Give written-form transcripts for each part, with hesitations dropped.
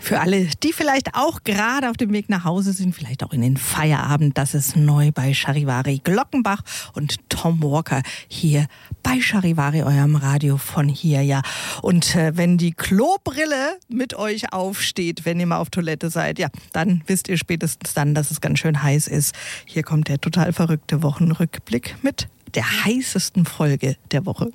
Für alle, die vielleicht auch gerade auf dem Weg nach Hause sind, vielleicht auch in den Feierabend, das ist neu bei Charivari. Glockenbach und Tom Walker hier bei Charivari, eurem Radio von hier, ja. Und wenn die Klobrille mit euch aufsteht, wenn ihr mal auf Toilette seid, ja, dann wisst ihr spätestens dann, dass es ganz schön heiß ist. Hier kommt der total verrückte Wochenrückblick mit der heißesten Folge der Woche.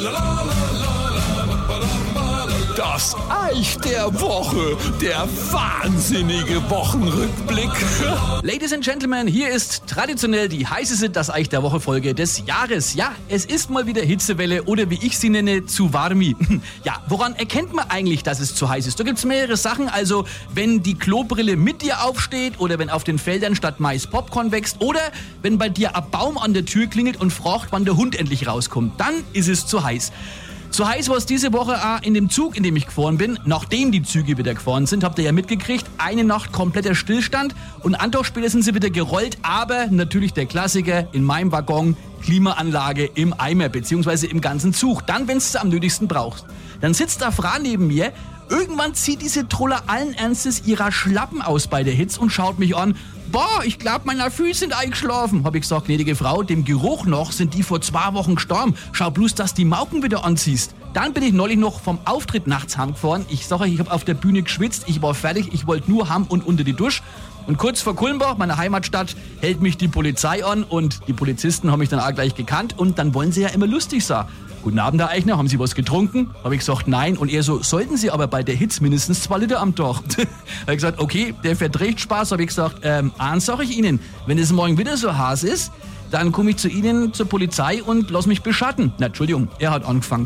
Das Eich der Woche, der wahnsinnige Wochenrückblick. Ladies and Gentlemen, hier ist traditionell die heißeste Das Eich der Woche Folge des Jahres. Ja, es ist mal wieder Hitzewelle oder wie ich sie nenne, zu warmi. Ja, woran erkennt man eigentlich, dass es zu heiß ist? Da gibt's mehrere Sachen. Also, wenn die Klobrille mit dir aufsteht oder wenn auf den Feldern statt Mais Popcorn wächst oder wenn bei dir ein Baum an der Tür klingelt und fragt, wann der Hund endlich rauskommt, dann ist es zu heiß. So heiß war es diese Woche auch in dem Zug, in dem ich gefahren bin. Nachdem die Züge wieder gefahren sind, habt ihr ja mitgekriegt, eine Nacht kompletter Stillstand und einen Tag später sind sie wieder gerollt. Aber natürlich der Klassiker, in meinem Waggon, Klimaanlage im Eimer, beziehungsweise im ganzen Zug. Dann, wenn du es am nötigsten brauchst. Dann sitzt da Frau neben mir. Irgendwann zieht diese Troller allen Ernstes ihrer Schlappen aus bei der Hitze und schaut mich an. Boah, ich glaube, meine Füße sind eingeschlafen. Hab ich gesagt, gnädige Frau, dem Geruch noch sind die vor 2 Wochen gestorben. Schau bloß, dass die Mauken wieder anziehst. Dann bin ich neulich noch vom Auftritt nachts heimgefahren. Ich sag euch, ich habe auf der Bühne geschwitzt, ich war fertig, ich wollte nur heim und unter die Dusche. Und kurz vor Kulmbach, meiner Heimatstadt, hält mich die Polizei an und die Polizisten haben mich dann auch gleich gekannt und dann wollen sie ja immer lustig sein. Guten Abend, Herr Eichner, haben Sie was getrunken? Habe ich gesagt, nein. Und er so, sollten Sie aber bei der Hitze mindestens 2 Liter am Tag. Habe ich gesagt, okay, der verträgt Spaß. Habe ich gesagt, eins sage ich Ihnen, wenn es morgen wieder so heiß ist, dann komme ich zu Ihnen zur Polizei und lass mich beschatten. Na, Entschuldigung, er hat angefangen.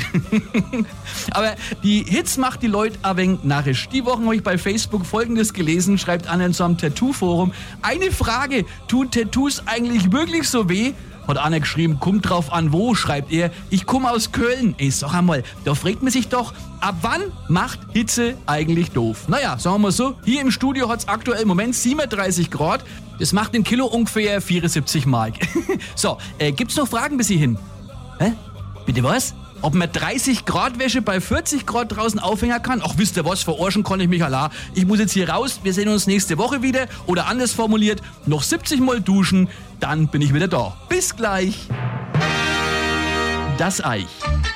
Aber die Hitze macht die Leute ein wenig narrisch. Die Woche habe ich bei Facebook Folgendes gelesen, schreibt einer in so einem Tattoo-Forum. Eine Frage, tun Tattoos eigentlich wirklich so weh? Hat einer geschrieben, kommt drauf an wo, schreibt er, ich komme aus Köln. Ey, sag einmal, da fragt man sich doch, ab wann macht Hitze eigentlich doof? Naja, sagen wir mal so, hier im Studio hat es aktuell im Moment 37 Grad. Das macht in Kilo ungefähr 74 Mark. So, gibt's noch Fragen bis hierhin? Hä? Bitte was? Ob man 30 Grad Wäsche bei 40 Grad draußen aufhängen kann? Ach, wisst ihr was, verarschen kann ich mich allein. Ich muss jetzt hier raus, wir sehen uns nächste Woche wieder. Oder anders formuliert, noch 70 Mal duschen, dann bin ich wieder da. Bis gleich. Das Eich.